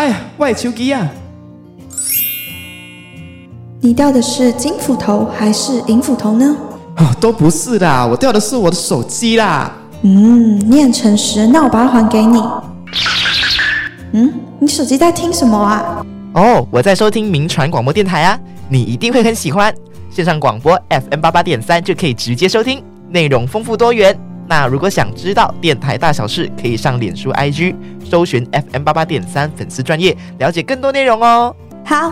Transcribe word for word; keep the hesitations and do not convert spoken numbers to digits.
哎呀，我的手机啊！ 你掉的是金斧头还是银斧头呢？ 哦，都不是啦，我掉的是我的手机啦。 嗯，你很诚实，那我把它还给你。嗯，你手机在听什么啊？ 哦，我在收听民传广播电台啊，你一定会很喜欢。线上广播 F M 八八点三 就可以直接收听，内容丰富多元。那如果想知道电台大小事，可以上脸书 I G 搜寻 F M 八八点三 粉丝专页，了解更多内容哦。